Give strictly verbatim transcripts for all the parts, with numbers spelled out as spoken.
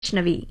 Vaishnavi.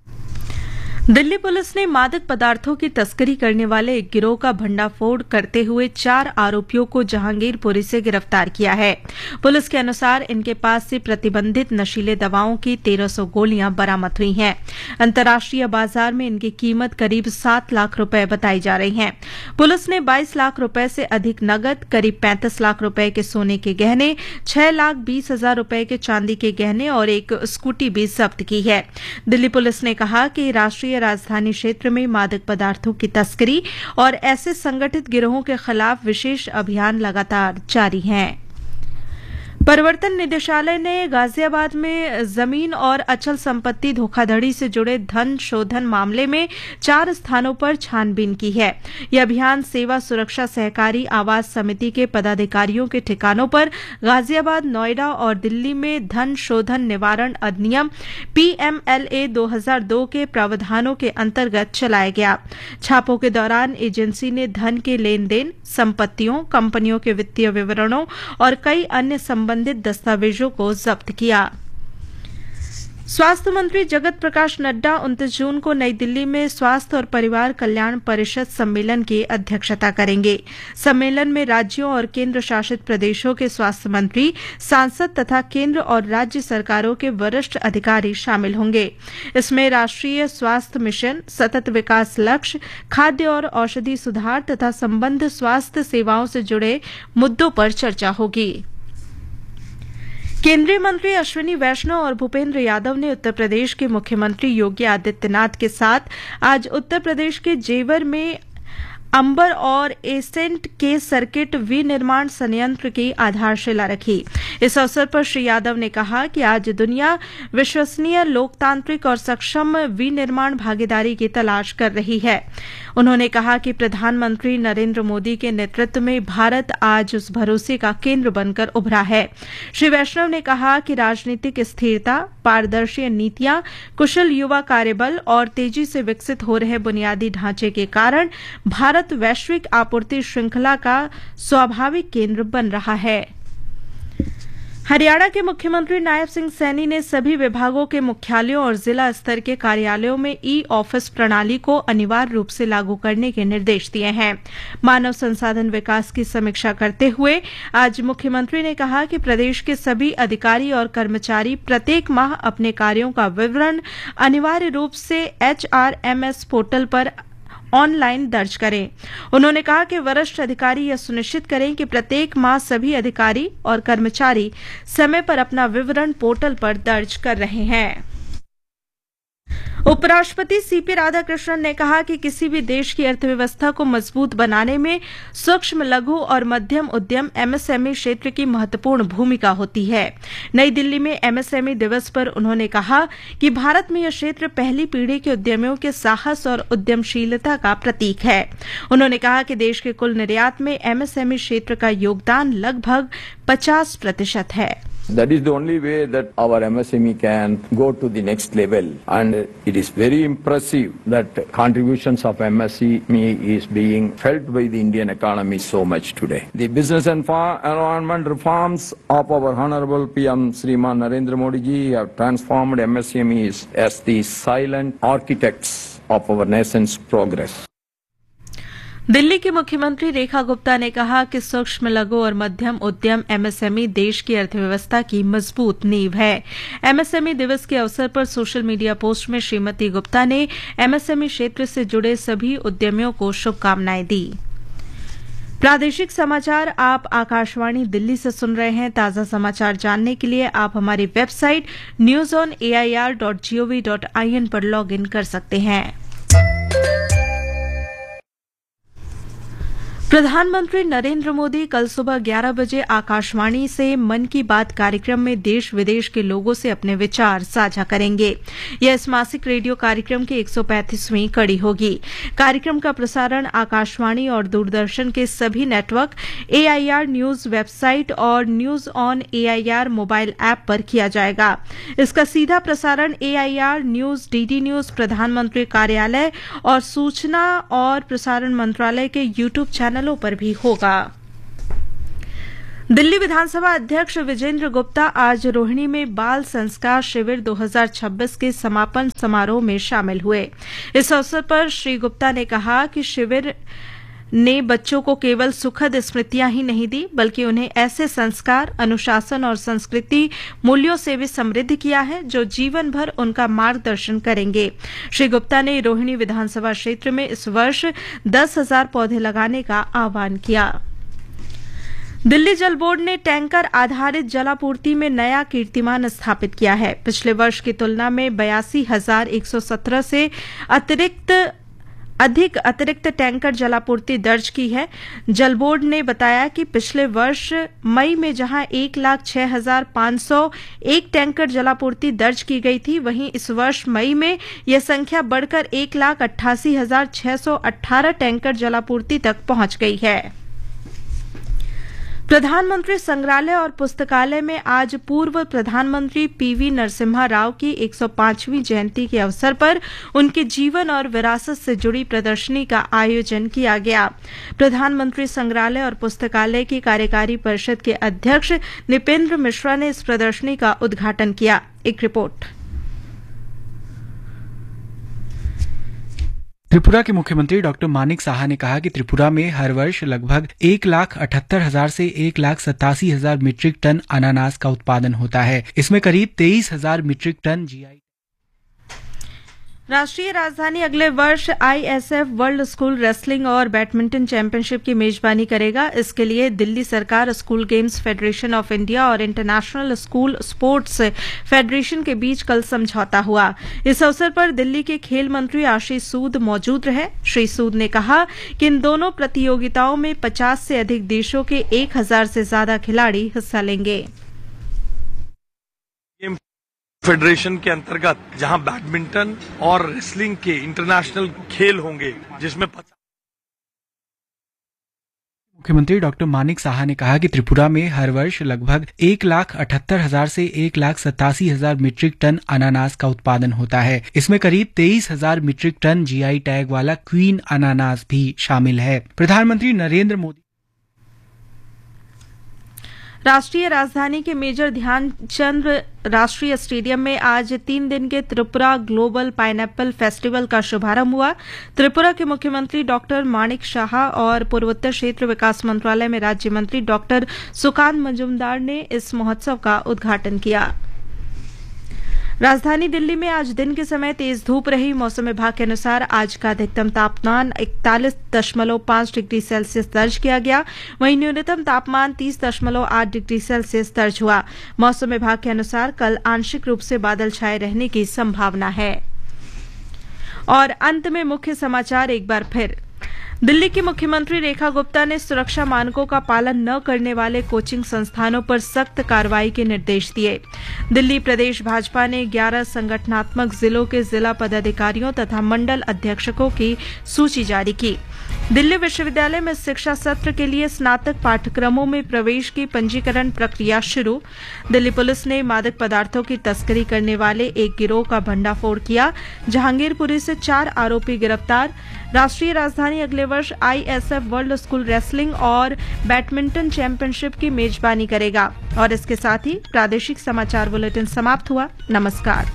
Delhi police ने मादक पदार्थों की तस्करी करने वाले एक गिरोह का भंडाफोड़ करते हुए चार आरोपियों को जहांगीरपुरी से गिरफ्तार किया है। पुलिस के अनुसार इनके पास से प्रतिबंधित नशीले दवाओं की तेरह सौ गोलियां बरामद हुई हैं। अंतर्राष्ट्रीय बाजार में इनकी कीमत करीब सात लाख रुपए बताई जा रही है। पुलिस ने बाईस लाख रुपए से अधिक नकद, करीब पैंतीस लाख रुपए के सोने के गहने, छह लाख बीस हजार रुपए के चांदी के गहने और एक स्कूटी भी जब्त की है। दिल्ली पुलिस ने कहा कि राष्ट्रीय राजधानी क्षेत्र में मादक पदार्थों की तस्करी और ऐसे संगठित गिरोहों के खिलाफ विशेष अभियान लगातार जारी है। प्रवर्तन निदेशालय ने गाजियाबाद में जमीन और अचल संपत्ति धोखाधड़ी से जुड़े धन शोधन मामले में चार स्थानों पर छानबीन की है। यह अभियान सेवा सुरक्षा सहकारी आवास समिति के पदाधिकारियों के ठिकानों पर गाजियाबाद, नोएडा और दिल्ली में धन शोधन निवारण अधिनियम पीएमएलए दो हज़ार दो के प्रावधानों के अंतर्गत चलाया गया। छापों के दौरान एजेंसी ने धन के लेन देन, संपत्तियों, कंपनियों के वित्तीय विवरणों और कई अन्य संबंधित दस्तावेजों को जब्त किया। स्वास्थ्य मंत्री जगत प्रकाश नड्डा उनतीस जून को नई दिल्ली में स्वास्थ्य और परिवार कल्याण परिषद सम्मेलन की अध्यक्षता करेंगे। सम्मेलन में राज्यों और केंद्र शासित प्रदेशों के स्वास्थ्य मंत्री, सांसद तथा केंद्र और राज्य सरकारों के वरिष्ठ अधिकारी शामिल होंगे। इसमें राष्ट्रीय स्वास्थ्य मिशन, सतत विकास लक्ष्य, खाद्य और औषधि सुधार तथा संबद्ध स्वास्थ्य सेवाओं से जुड़े मुद्दों पर चर्चा होगी। केंद्रीय मंत्री अश्विनी वैष्णव और भूपेंद्र यादव ने उत्तर प्रदेश के मुख्यमंत्री योगी आदित्यनाथ के साथ आज उत्तर प्रदेश के जेवर में अंबर और एसेंट के सर्किट विनिर्माण संयंत्र की आधारशिला रखी। इस अवसर पर श्री यादव ने कहा कि आज दुनिया विश्वसनीय, लोकतांत्रिक और सक्षम विनिर्माण भागीदारी की तलाश कर रही है। उन्होंने कहा कि प्रधानमंत्री नरेंद्र मोदी के नेतृत्व में भारत आज उस भरोसे का केंद्र बनकर उभरा है। श्री वैष्णव ने कहा कि राजनीतिक स्थिरता, पारदर्शी नीतियां, कुशल युवा कार्यबल और तेजी से विकसित हो रहे बुनियादी ढांचे के कारण भारत वैश्विक आपूर्ति श्रृंखला का स्वाभाविक केंद्र बन रहा है। हरियाणा के मुख्यमंत्री नायब सिंह सैनी ने सभी विभागों के मुख्यालयों और जिला स्तर के कार्यालयों में ई ऑफिस प्रणाली को अनिवार्य रूप से लागू करने के निर्देश दिए हैं। मानव संसाधन विकास की समीक्षा करते हुए आज मुख्यमंत्री ने कहा कि प्रदेश के सभी अधिकारी और कर्मचारी प्रत्येक माह अपने कार्यों का विवरण अनिवार्य रूप से एचआरएमएस पोर्टल पर ऑनलाइन दर्ज करें। उन्होंने कहा कि वरिष्ठ अधिकारी यह सुनिश्चित करें कि प्रत्येक माह सभी अधिकारी और कर्मचारी समय पर अपना विवरण पोर्टल पर दर्ज कर रहे हैं। उपराष्ट्रपति सीपी राधाकृष्णन ने कहा कि किसी भी देश की अर्थव्यवस्था को मजबूत बनाने में सूक्ष्म, लघु और मध्यम उद्यम एमएसएमई क्षेत्र की महत्वपूर्ण भूमिका होती है। नई दिल्ली में एमएसएमई दिवस पर उन्होंने कहा कि भारत में यह क्षेत्र पहली पीढ़ी के उद्यमियों के साहस और उद्यमशीलता का प्रतीक है। उन्होंने कहा कि देश के कुल निर्यात में एमएसएमई क्षेत्र का योगदान लगभग पचास प्रतिशत है। That is the only way that our M S M E can go to the next level, and it is very impressive that contributions of M S M E is being felt by the Indian economy so much today. The business and environment reforms of our Honorable P M Shriman Narendra Modi ji have transformed M S M Es as the silent architects of our nation's progress. Delhi की मुख्यमंत्री रेखा गुप्ता ने कहा कि सूक्ष्म, लघु और मध्यम उद्यम एमएसएमई देश की अर्थव्यवस्था की मजबूत नींव है। एमएसएमई दिवस के अवसर पर सोशल मीडिया पोस्ट में श्रीमती गुप्ता ने एमएसएमई क्षेत्र से जुड़े सभी उद्यमियों को शुभकामनाएं दी। प्रादेशिक समाचार आप आकाशवाणी दिल्ली से सुन रहे हैं। ताजा समाचार जानने के लिए आप हमारी website news on A I R dot G O V dot I N पर लॉग इन कर सकते हैं। प्रधानमंत्री नरेंद्र मोदी कल सुबह ग्यारह बजे आकाशवाणी से मन की बात कार्यक्रम में देश विदेश के लोगों से अपने विचार साझा करेंगे। यह इस मासिक रेडियो कार्यक्रम की एक सौ पैंतीसवीं कड़ी होगी। कार्यक्रम का प्रसारण आकाशवाणी और दूरदर्शन के सभी नेटवर्क, एआईआर न्यूज वेबसाइट और news on AIR mobile app पर किया जाएगा। इसका सीधा प्रसारण एआईआर न्यूज, डीडी न्यूज, प्रधानमंत्री कार्यालय और सूचना और प्रसारण मंत्रालय के यूट्यूब चैनल पर भी होगा। दिल्ली विधानसभा अध्यक्ष विजेंद्र गुप्ता आज रोहिणी में बाल संस्कार शिविर दो हज़ार छब्बीस के समापन समारोह में शामिल हुए। इस अवसर पर श्री गुप्ता ने कहा कि शिविर ने बच्चों को केवल सुखद स्मृतियां ही नहीं दी, बल्कि उन्हें ऐसे संस्कार, अनुशासन और संस्कृति मूल्यों से भी समृद्ध किया है जो जीवन भर उनका मार्गदर्शन करेंगे। श्री गुप्ता ने रोहिणी विधानसभा क्षेत्र में इस वर्ष दस हजार पौधे लगाने का आह्वान किया। दिल्ली जल बोर्ड ने टैंकर आधारित जलापूर्ति में नया कीर्तिमान स्थापित किया है। पिछले वर्ष की तुलना में बयासी हजार एक सौ सत्रह से अतिरिक्त अधिक अतिरिक्त टैंकर जलापूर्ति दर्ज की है। जल बोर्ड ने बताया कि पिछले वर्ष मई में जहां एक लाख छह हजार पांच सौ एक टैंकर जलापूर्ति दर्ज की गई थी, वहीं इस वर्ष मई में यह संख्या बढ़कर एक लाख अट्ठासी हजार छह सौ अट्ठारह टैंकर जलापूर्ति तक पहुंच गई है। प्रधानमंत्री संग्रहालय और पुस्तकालय में आज पूर्व प्रधानमंत्री पीवी नरसिम्हा राव की एक सौ पांचवीं जयंती के अवसर पर उनके जीवन और विरासत से जुड़ी प्रदर्शनी का आयोजन किया गया। प्रधानमंत्री संग्रहालय और पुस्तकालय की कार्यकारी परिषद के अध्यक्ष निपेंद्र मिश्रा ने इस प्रदर्शनी का उद्घाटन किया। एक रिपोर्ट। त्रिपुरा के मुख्यमंत्री डॉक्टर मानिक साहा ने कहा कि त्रिपुरा में हर वर्ष लगभग एक लाख अठहत्तर हजार से एक लाख सतासी हजार मीट्रिक टन अनानास का उत्पादन होता है। इसमें करीब तेईस हजार मीट्रिक टन जीआई। राष्ट्रीय राजधानी अगले वर्ष आईएसएफ वर्ल्ड स्कूल रेसलिंग और बैडमिंटन चैंपियनशिप की मेजबानी करेगा। इसके लिए दिल्ली सरकार, school games federation of India और इंटरनेशनल स्कूल स्पोर्ट्स फेडरेशन के बीच कल समझौता हुआ। इस अवसर पर दिल्ली के खेल मंत्री आशीष सूद मौजूद रहे। श्री सूद ने कहा कि इन दोनों प्रतियोगिताओं में पचास से अधिक देशों के एक हजार से ज्यादा खिलाड़ी हिस्सा लेंगे। फेडरेशन के अंतर्गत जहां बैडमिंटन और रेसलिंग के इंटरनेशनल खेल होंगे, जिसमें मुख्यमंत्री डॉक्टर मानिक साहा ने कहा कि त्रिपुरा में हर वर्ष लगभग एक लाख अठहत्तर हजार से एक लाख सतासी हजार मीट्रिक टन अनानास का उत्पादन होता है। इसमें करीब तेईस हजार मीट्रिक टन जीआई टैग वाला क्वीन अनानास भी शामिल है। प्रधानमंत्री नरेंद्र मोदी राष्ट्रीय राजधानी के मेजर ध्यानचंद राष्ट्रीय स्टेडियम में आज तीन दिन के त्रिपुरा ग्लोबल पाइनएप्पल फेस्टिवल का शुभारंभ हुआ। त्रिपुरा के मुख्यमंत्री डॉक्टर माणिक साहा और पूर्वोत्तर क्षेत्र विकास मंत्रालय में राज्य मंत्री डॉक्टर सुकांत मजूमदार ने इस महोत्सव का उद्घाटन किया। राजधानी दिल्ली में आज दिन के समय तेज धूप रही। मौसम विभाग के अनुसार आज का अधिकतम तापमान इकतालीस दशमलव पांच डिग्री सेल्सियस दर्ज किया गया, वहीं न्यूनतम तापमान तीस दशमलव आठ डिग्री सेल्सियस दर्ज हुआ। मौसम विभाग के अनुसार कल आंशिक रूप से बादल छाए रहने की संभावना है। और अंत में मुख्य समाचार एक बार फिर। दिल्ली की मुख्यमंत्री रेखा गुप्ता ने सुरक्षा मानकों का पालन न करने वाले कोचिंग संस्थानों पर सख्त कार्रवाई के निर्देश दिए। दिल्ली प्रदेश भाजपा ने ग्यारह संगठनात्मक जिलों के जिला पदाधिकारियों तथा मंडल अध्यक्षकों की सूची जारी की। दिल्ली विश्वविद्यालय में शिक्षा सत्र के लिए स्नातक पाठ्यक्रमों में प्रवेश की पंजीकरण प्रक्रिया शुरू। दिल्ली पुलिस ने मादक पदार्थों की तस्करी करने वाले एक गिरोह का भंडाफोड़ किया। जहांगीरपुरी से चार आरोपी गिरफ्तार। राष्ट्रीय राजधानी अगले वर्ष आईएसएफ वर्ल्ड स्कूल रेसलिंग और बैडमिंटन चैंपियनशिप की मेजबानी करेगा। और इसके साथ ही प्रादेशिक समाचार बुलेटिन समाप्त हुआ। नमस्कार।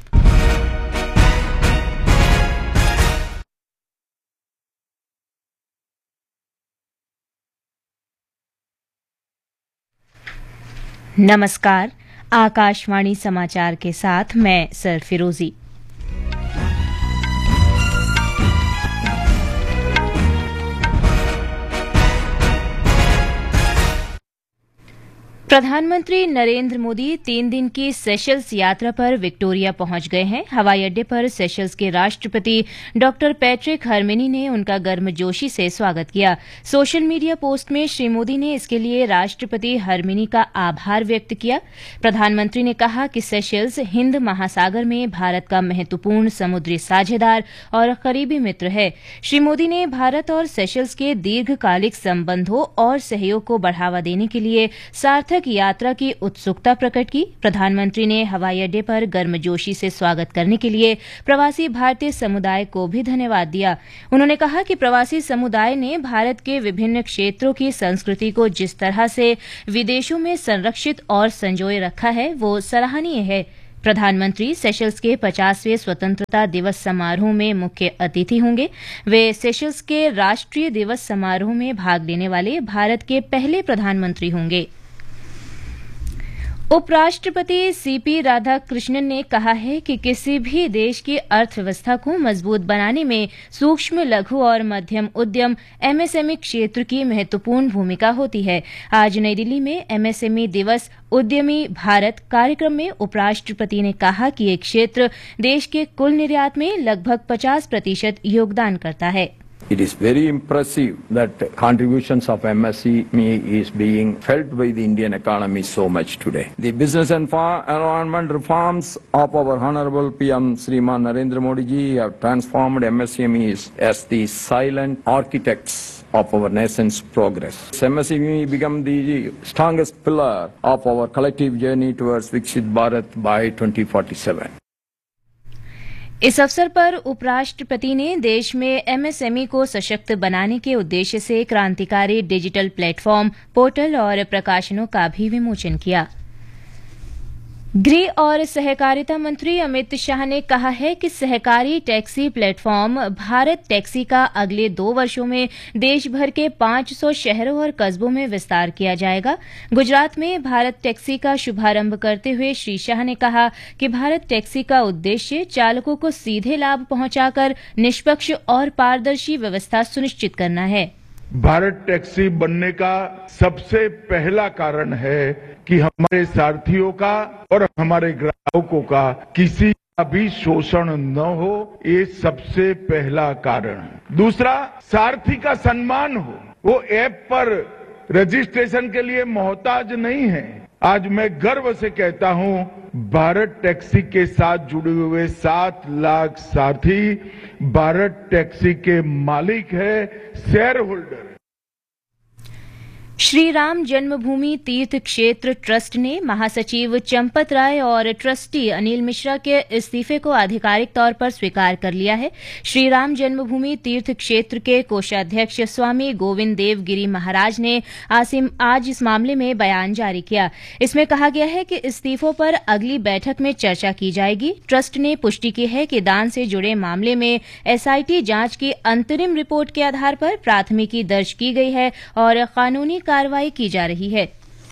नमस्कार। आकाशवाणी समाचार के साथ मैं सर फिरोजी। प्रधानमंत्री नरेंद्र मोदी तीन दिन की सेशल्स यात्रा पर विक्टोरिया पहुंच गए हैं। हवाई अड्डे पर सेशल्स के राष्ट्रपति डॉक्टर पैट्रिक हरमिनी ने उनका गर्मजोशी से स्वागत किया। सोशल मीडिया पोस्ट में श्री मोदी ने इसके लिए राष्ट्रपति हरमिनी का आभार व्यक्त किया। प्रधानमंत्री ने कहा कि सेशल्स हिंद महासागर में भारत का महत्वपूर्ण समुद्री साझेदार और करीबी मित्र है। श्री मोदी ने भारत और सेशल्स के दीर्घकालिक संबंधों और सहयोग को बढ़ावा देने के लिए सार्थक यात्रा की उत्सुकता प्रकट की। प्रधानमंत्री ने हवाई अड्डे पर गर्मजोशी से स्वागत करने के लिए प्रवासी भारतीय समुदाय को भी धन्यवाद दिया। उन्होंने कहा कि प्रवासी समुदाय ने भारत के विभिन्न क्षेत्रों की संस्कृति को जिस तरह से विदेशों में संरक्षित और संजोए रखा है वो सराहनीय है। प्रधानमंत्री सेशल्स के पचासवें स्वतंत्रता दिवस समारोह में मुख्य अतिथि होंगे। वे सेशल्स के राष्ट्रीय दिवस समारोह में भाग लेने वाले भारत के पहले प्रधानमंत्री होंगे। उपराष्ट्रपति सीपी राधाकृष्णन ने कहा है कि किसी भी देश की अर्थव्यवस्था को मजबूत बनाने में सूक्ष्म, लघु और मध्यम उद्यम एमएसएमई क्षेत्र की महत्वपूर्ण भूमिका होती है। आज नई दिल्ली में एमएसएमई दिवस उद्यमी भारत कार्यक्रम में उपराष्ट्रपति ने कहा कि ये क्षेत्र देश के कुल निर्यात में लगभग पचास प्रतिशत योगदान करता है। It is very impressive that contributions of M S M E is being felt by the Indian economy so much today. The business and environment reforms of our Honorable P M Shriman Narendra Modi ji have transformed M S M Es as the silent architects of our nation's progress. M S M E become the strongest pillar of our collective journey towards Viksit Bharat by twenty forty-seven. इस अवसर पर उपराष्ट्रपति ने देश में MSME को सशक्त बनाने के उद्देश्य से क्रांतिकारी डिजिटल प्लेटफॉर्म, पोर्टल और प्रकाशनों का भी विमोचन किया। गृह और सहकारिता मंत्री अमित शाह ने कहा है कि सहकारी टैक्सी प्लेटफॉर्म भारत टैक्सी का अगले दो वर्षों में देश भर के पांच सौ शहरों और कस्बों में विस्तार किया जाएगा। गुजरात में भारत टैक्सी का शुभारंभ करते हुए श्री शाह ने कहा कि भारत टैक्सी का उद्देश्य चालकों को सीधे लाभ पहुंचाकर निष्पक्ष और पारदर्शी व्यवस्था सुनिश्चित करना है। भारत टैक्सी बनने का सबसे पहला कारण है कि हमारे सारथियों का और हमारे ग्राहकों का किसी का भी शोषण न हो, ये सबसे पहला कारण है। दूसरा, सारथी का सम्मान हो, वो ऐप पर रजिस्ट्रेशन के लिए मोहताज नहीं है। आज मैं गर्व से कहता हूं, भारत टैक्सी के साथ जुड़े हुए सात लाख साथी भारत टैक्सी के मालिक है, शेयर होल्डर। श्री राम जन्मभूमि तीर्थ क्षेत्र ट्रस्ट ने महासचिव चंपत राय और ट्रस्टी अनिल मिश्रा के इस्तीफे को आधिकारिक तौर पर स्वीकार कर लिया है। श्री राम जन्मभूमि तीर्थ क्षेत्र के कोषाध्यक्ष स्वामी गोविंद देव गिरी महाराज ने आज इस मामले में बयान जारी किया। इसमें कहा गया है कि इस्तीफों पर अगली बैठक में चर्चा की जाएगी। ट्रस्ट ने पुष्टि की है कि दान से जुड़े मामले में एसआईटी जांच की अंतरिम रिपोर्ट के आधार पर प्राथमिकी दर्ज की गई है और कानूनी कार्रवाई की जा रही है।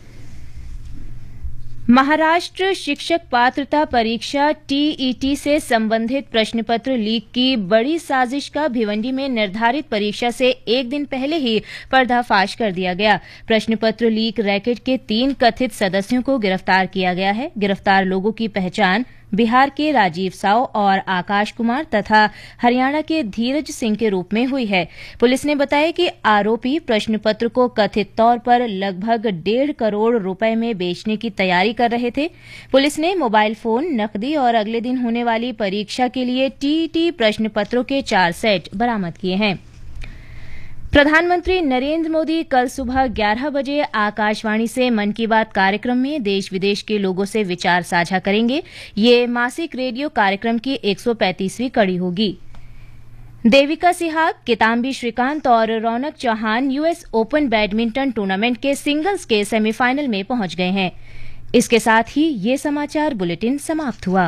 महाराष्ट्र शिक्षक पात्रता परीक्षा टीईटी से संबंधित प्रश्न पत्र लीक की बड़ी साजिश का भिवंडी में निर्धारित परीक्षा से एक दिन पहले ही पर्दाफाश कर दिया गया। प्रश्न पत्र लीक रैकेट के तीन कथित सदस्यों को गिरफ्तार किया गया है। गिरफ्तार लोगों की पहचान बिहार के राजीव साव और आकाश कुमार तथा हरियाणा के धीरज सिंह के रूप में हुई है। पुलिस ने बताया कि आरोपी प्रश्न पत्र को कथित तौर पर लगभग डेढ़ करोड़ रुपए में बेचने की तैयारी कर रहे थे। पुलिस ने मोबाइल फोन, नकदी और अगले दिन होने वाली परीक्षा के लिए टीईटी प्रश्न पत्रों के चार सेट बरामद किए हैं। प्रधानमंत्री नरेंद्र मोदी कल सुबह ग्यारह बजे आकाशवाणी से मन की बात कार्यक्रम में देश विदेश के लोगों से विचार साझा करेंगे। ये मासिक रेडियो कार्यक्रम की एक सौ पैंतीसवीं कड़ी होगी। देविका सिहाग, कितांबी श्रीकांत और रौनक Chauhan US open badminton tournament के सिंगल्स के सेमीफाइनल में पहुंच गए हैं। इसके साथ ही ये समाचार बुलेटिन समाप्त हुआ।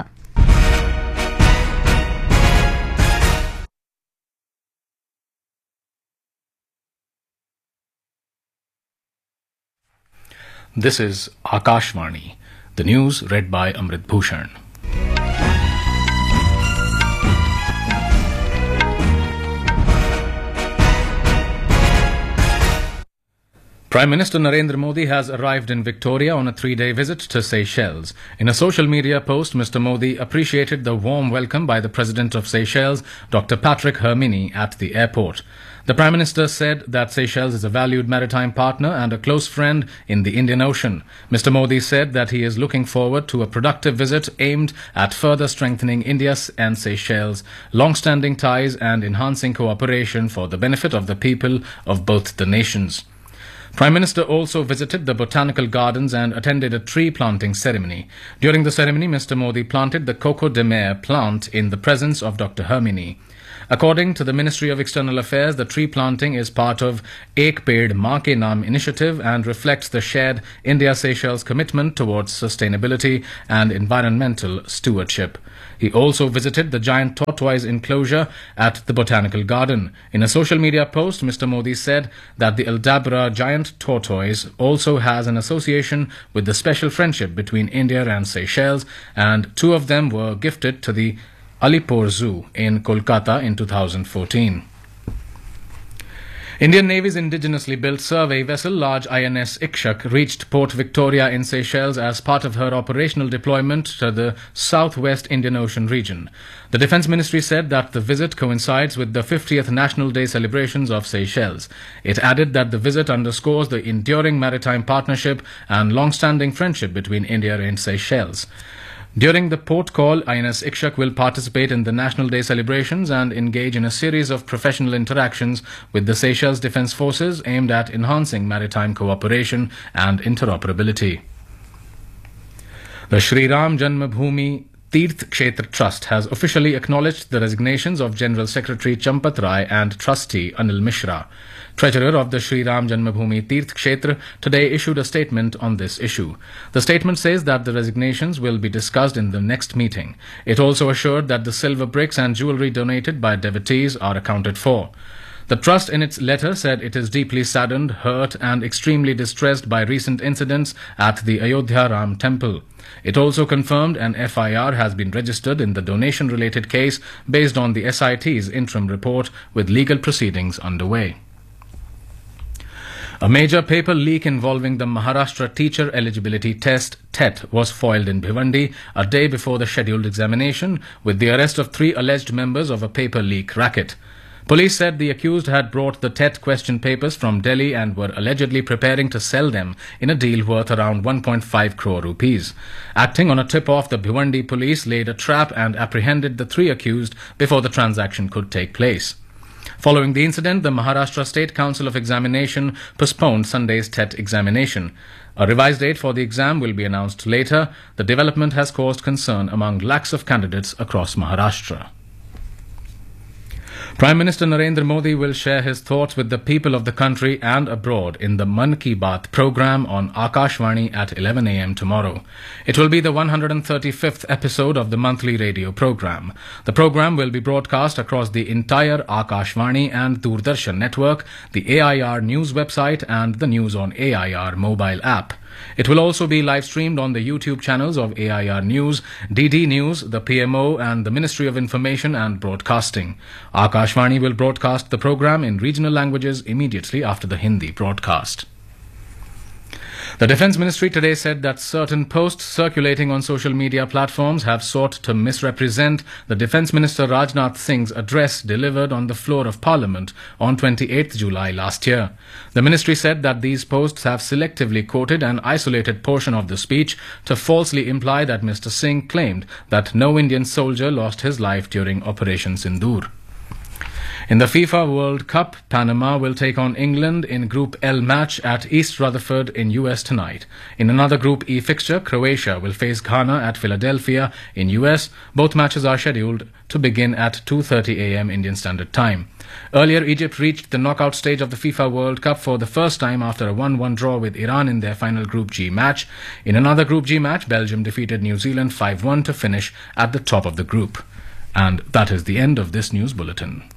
This is Akashvani. The news read by Amrit Bhushan. Prime Minister Narendra Modi has arrived in Victoria on a three-day visit to Seychelles. In a social media post, Mister Modi appreciated the warm welcome by the President of Seychelles, Doctor Patrick Hermini, at the airport. The Prime Minister said that Seychelles is a valued maritime partner and a close friend in the Indian Ocean. Mister Modi said that he is looking forward to a productive visit aimed at further strengthening India's and Seychelles' long-standing ties and enhancing cooperation for the benefit of the people of both the nations. Prime Minister also visited the botanical gardens and attended a tree planting ceremony. During the ceremony, Mister Modi planted the Coco de Mer plant in the presence of Doctor Hermini. According to the Ministry of External Affairs, the tree planting is part of Ek Ped Maa Ke Naam initiative and reflects the shared India-Seychelles commitment towards sustainability and environmental stewardship. He also visited the giant tortoise enclosure at the Botanical Garden. In a social media post, Mister Modi said that the Aldabra giant tortoise also has an association with the special friendship between India and Seychelles, and two of them were gifted to the Alipur Zoo in Kolkata in two thousand fourteen. Indian Navy's indigenously built survey vessel, large I N S Ikshak, reached Port Victoria in Seychelles as part of her operational deployment to the southwest Indian Ocean region. The Defence Ministry said that the visit coincides with the fiftieth National Day celebrations of Seychelles. It added that the visit underscores the enduring maritime partnership and long-standing friendship between India and Seychelles. During the port call, I N S Ikshak will participate in the National Day celebrations and engage in a series of professional interactions with the Seychelles Defence Forces aimed at enhancing maritime cooperation and interoperability. The Shri Ram Janmabhoomi Tirth Kshetra Trust has officially acknowledged the resignations of General Secretary Champat Rai and Trustee Anil Mishra. Treasurer of the Shri Ram Janmabhoomi Tirth Kshetra today issued a statement on this issue. The statement says that the resignations will be discussed in the next meeting. It also assured that the silver bricks and jewellery donated by devotees are accounted for. The Trust in its letter said it is deeply saddened, hurt and extremely distressed by recent incidents at the Ayodhya Ram Temple. It also confirmed an F I R has been registered in the donation-related case based on the S I T's interim report, with legal proceedings underway. A major paper leak involving the Maharashtra Teacher Eligibility Test T E T was foiled in Bhiwandi a day before the scheduled examination, with the arrest of three alleged members of a paper leak racket. Police said the accused had brought the T E T question papers from Delhi and were allegedly preparing to sell them in a deal worth around one point five crore rupees. Acting on a tip-off, the Bhiwandi police laid a trap and apprehended the three accused before the transaction could take place. Following the incident, the Maharashtra State Council of Examination postponed Sunday's T E T examination. A revised date for the exam will be announced later. The development has caused concern among lakhs of candidates across Maharashtra. Prime Minister Narendra Modi will share his thoughts with the people of the country and abroad in the Mann Ki Baat program on Akashvani at eleven a m tomorrow. It will be the one hundred thirty-fifth episode of the monthly radio program. The program will be broadcast across the entire Akashvani and Doordarshan network, the A I R News website and the News on A I R mobile app. It will also be live-streamed on the YouTube channels of A I R News, D D News, the P M O and the Ministry of Information and Broadcasting. Akashvani will broadcast the program in regional languages immediately after the Hindi broadcast. The Defence Ministry today said that certain posts circulating on social media platforms have sought to misrepresent the Defence Minister Rajnath Singh's address delivered on the floor of Parliament on twenty-eighth July last year. The ministry said that these posts have selectively quoted an isolated portion of the speech to falsely imply that Mister Singh claimed that no Indian soldier lost his life during Operation Sindoor. In the FIFA World Cup, Panama will take on England in Group L match at East Rutherford in U S tonight. In another Group E fixture, Croatia will face Ghana at Philadelphia in U S. Both matches are scheduled to begin at two thirty a m Indian Standard Time. Earlier, Egypt reached the knockout stage of the FIFA World Cup for the first time after a one one draw with Iran in their final Group G match. In another Group G match, Belgium defeated New Zealand five one to finish at the top of the group. And that is the end of this news bulletin.